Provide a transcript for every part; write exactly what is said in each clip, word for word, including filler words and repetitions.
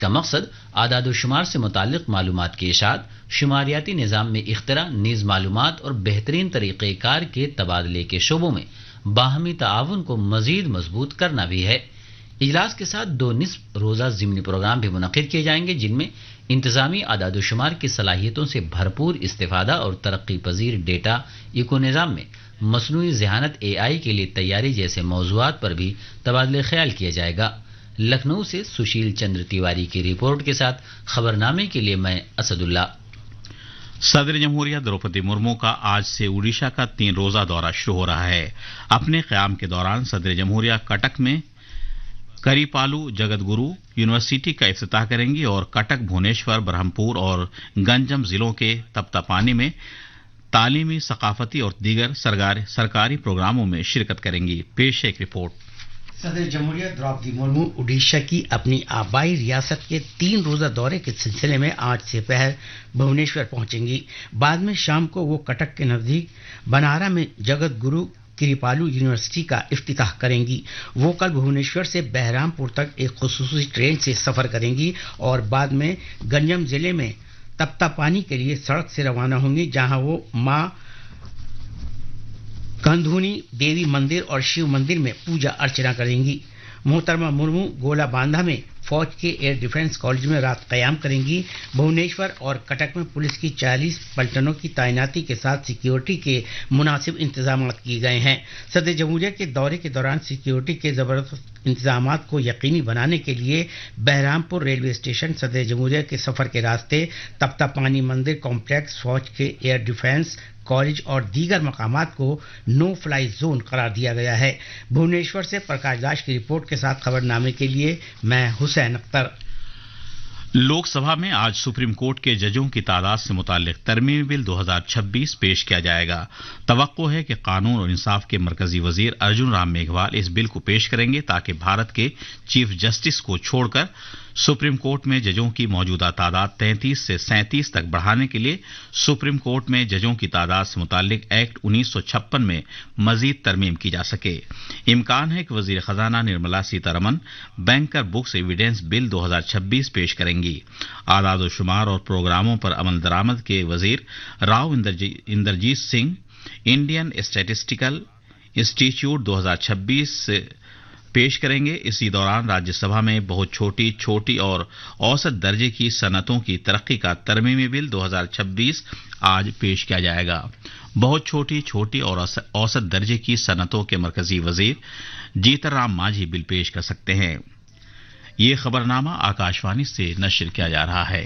کا مقصد اعداد و شمار سے متعلق معلومات کی اشاعت، شماریاتی نظام میں اختراع، نیز معلومات اور بہترین طریقہ کار کے تبادلے کے شعبوں میں باہمی تعاون کو مزید مضبوط کرنا بھی ہے۔ اجلاس کے ساتھ دو نصف روزہ ضمنی پروگرام بھی منعقد کیے جائیں گے، جن میں انتظامی اعداد و شمار کی صلاحیتوں سے بھرپور استفادہ اور ترقی پذیر ڈیٹا ایکو نظام میں مصنوعی ذہانت اے آئی کے لیے تیاری جیسے موضوعات پر بھی تبادلہ خیال کیا جائے گا۔ لکھنؤ سے سشیل چندر تیواری کی رپورٹ کے ساتھ خبرنامے کے لیے میں اسد اللہ۔ صدر جمہوریہ دروپدی مرمو کا آج سے اڈیشہ کا تین روزہ دورہ شروع ہو رہا ہے۔ اپنے قیام کے دوران صدر جمہوریہ کٹک میں کریپالو جگت گرو یونیورسٹی کا افتتاح کریں گی اور کٹک، بھونیشور، برہمپور اور گنجم ضلعوں کے تپتپانی میں تعلیمی، ثقافتی اور دیگر سرکاری پروگراموں میں شرکت کریں گی۔ پیش ایک رپورٹ۔ صدر جمہوریہ دروپدی مرمو اڈیشہ کی اپنی آبائی ریاست کے تین روزہ دورے کے سلسلے میں آج سے پہر بھونیشور پہنچیں گی۔ بعد میں شام کو وہ کٹک کے نزدیک بنارا میں جگت گرو کریپالو یونیورسٹی کا افتتاح کریں گی۔ وہ کل بھونیشور سے بہرام پور تک ایک خصوصی ٹرین سے سفر کریں گی اور بعد میں گنجم ضلع میں تپتا پانی کے لیے سڑک سے روانہ ہوں گی، جہاں وہ ماں کندھونی دیوی مندر اور شیو مندر میں پوجا ارچنا کریں گی۔ محترمہ مرمو گولا باندھا میں فوج کے ایئر ڈیفنس کالج میں رات قیام کریں گی۔ بھونیشور اور کٹک میں پولیس کی چالیس پلٹنوں کی تعیناتی کے ساتھ سیکیورٹی کے مناسب انتظامات کیے گئے ہیں۔ صدر جمہوریہ کے دورے کے دوران سیکیورٹی کے زبردست انتظامات کو یقینی بنانے کے لیے بہرام پور ریلوے اسٹیشن صدر جمہوریہ کے سفر کے راستے، تپتا پانی مندر کمپلیکس، فوج کے ایئر ڈیفنس کالج اور دیگر مقامات کو نو فلائی زون قرار دیا گیا ہے۔ بھونیشور سے پرکاش داس کی رپورٹ کے ساتھ خبرنامے کے لیے میں حسین اختر۔ لوک سبھا میں آج سپریم کورٹ کے ججوں کی تعداد سے متعلق ترمیمی بل دو ہزار چھبیس پیش کیا جائے گا۔ توقع ہے کہ قانون اور انصاف کے مرکزی وزیر ارجن رام میگھوال اس بل کو پیش کریں گے تاکہ بھارت کے چیف جسٹس کو چھوڑ کر سپریم کورٹ میں ججوں کی موجودہ تعداد تینتیس سے سینتیس تک بڑھانے کے لیے سپریم کورٹ میں ججوں کی تعداد سے متعلق ایکٹ انیس سو چھپن میں مزید ترمیم کی جا سکے۔ امکان ہے کہ وزیر خزانہ Nirmala Sitharaman banker books evidence بل دو ہزار چھبیس پیش کریں گی۔ اعداد و شمار اور پروگراموں پر عمل درآمد کے وزیر Rao اندرجیت Singh Indian statistical institute دو ہزار چھبیس پیش کریں گے۔ اسی دوران راجیہ سبھا میں بہت چھوٹی چھوٹی اور اوسط درجے کی صنعتوں کی ترقی کا ترمیمی بل دو ہزار چھبیس آج پیش کیا جائے گا۔ بہت چھوٹی چھوٹی اور اوسط درجے کی صنعتوں کے مرکزی وزیر جیتن رام مانجھی بل پیش کر سکتے ہیں۔ یہ خبرنامہ آکاشوانی سے نشر کیا جا رہا ہے۔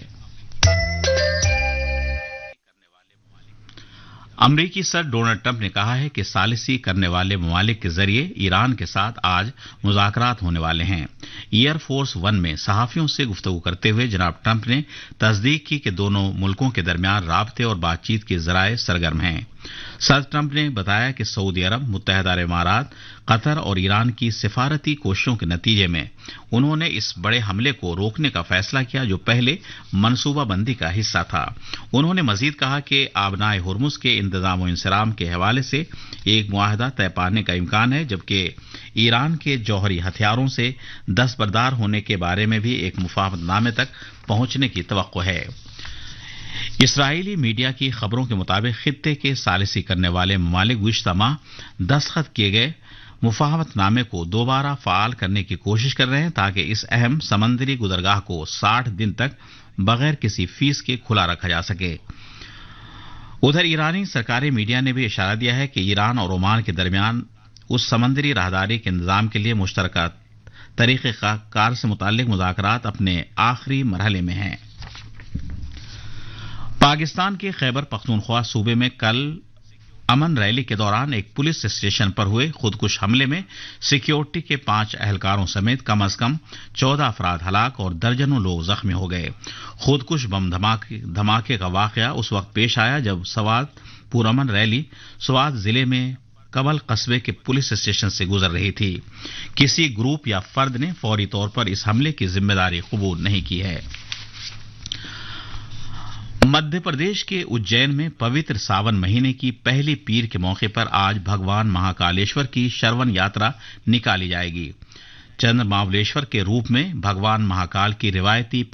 امریکی صدر ڈونلڈ ٹرمپ نے کہا ہے کہ ثالثی کرنے والے ممالک کے ذریعے ایران کے ساتھ آج مذاکرات ہونے والے ہیں۔ ایئر فورس ون میں صحافیوں سے گفتگو کرتے ہوئے جناب ٹرمپ نے تصدیق کی کہ دونوں ملکوں کے درمیان رابطے اور بات چیت کے ذرائع سرگرم ہیں۔ صدر ٹرمپ نے بتایا کہ سعودی عرب، متحدہ عرب امارات، قطر اور ایران کی سفارتی کوششوں کے نتیجے میں انہوں نے اس بڑے حملے کو روکنے کا فیصلہ کیا جو پہلے منصوبہ بندی کا حصہ تھا۔ انہوں نے مزید کہا کہ آبنائے ہرمز کے انتظام و انصرام کے حوالے سے ایک معاہدہ طے پانے کا امکان ہے، جبکہ ایران کے جوہری ہتھیاروں سے دستبردار ہونے کے بارے میں بھی ایک مفاہمت نامے تک پہنچنے کی توقع ہے۔ اسرائیلی میڈیا کی خبروں کے مطابق خطے کے ثالثی کرنے والے ممالک گزشتہ ماہ دستخط کیے گئے مفاہمت نامے کو دوبارہ فعال کرنے کی کوشش کر رہے ہیں تاکہ اس اہم سمندری گزرگاہ کو ساٹھ دن تک بغیر کسی فیس کے کھلا رکھا جا سکے۔ ادھر ایرانی سرکاری میڈیا نے بھی اشارہ دیا ہے کہ ایران اور عمان کے درمیان اس سمندری راہداری کے انتظام کے لیے مشترکہ طریقہ کار سے متعلق مذاکرات اپنے آخری مرحلے میں ہیں۔ پاکستان کے خیبر پختونخوا صوبے میں کل امن ریلی کے دوران ایک پولیس اسٹیشن پر ہوئے خودکش حملے میں سیکیورٹی کے پانچ اہلکاروں سمیت کم از کم چودہ افراد ہلاک اور درجنوں لوگ زخمی ہو گئے۔ خودکش بم دھماکے کا واقعہ اس وقت پیش آیا جب سوات پرامن ریلی سوات ضلع میں کبل قصبے کے پولیس اسٹیشن سے گزر رہی تھی۔ کسی گروپ یا فرد نے فوری طور پر اس حملے کی ذمہ داری قبول نہیں کی ہے۔ مدھیہ پردیش کے اجین میں پوتر ساون مہینے کی پہلی پیر کے موقع پر آج بھگوان مہاکالیشور کی شرون یاترا نکالی جائے گی۔ चंद्रमावलेश्वर के रूप में भगवान महाकाल की रिवायती